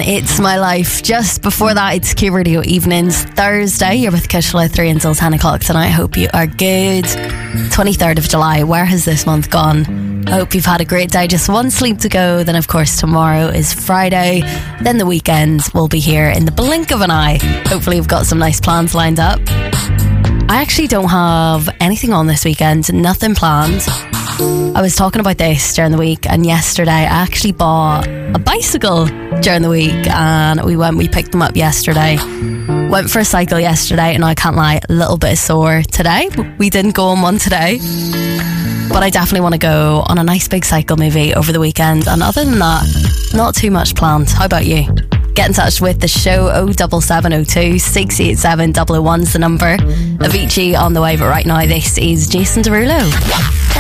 It's My Life. Just before that, it's Q Radio Evenings. Thursday, you're with Kishla 3 until 10 o'clock tonight. I hope you are good. 23rd of July. Where has this month gone? I hope you've had a great day. Just one sleep to go. Then, of course, tomorrow is Friday. Then the weekend will be here in the blink of an eye. Hopefully, you've got some nice plans lined up. I actually don't have anything on this weekend. Nothing planned. I was talking about this during the week, and yesterday I actually bought a bicycle during the week, and we picked them up yesterday. Went for a cycle yesterday, and I can't lie, a little bit sore today. We didn't go on one today, but I definitely want to go on a nice big cycle movie over the weekend. And other than that, not too much planned. How about you? Get in touch with the show. 07702 687 001's the number. Avicii on the way, but right now this is Jason Derulo.